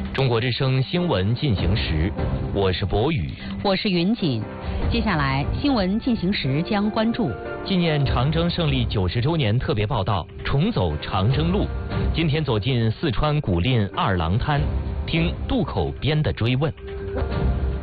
中国之声新闻进行时，我是博宇， 我是云锦。接下来新闻进行时将关注纪念长征胜利90周年特别报道，重走长征路。今天走进四川古蔺二郎滩，听渡口边的追问。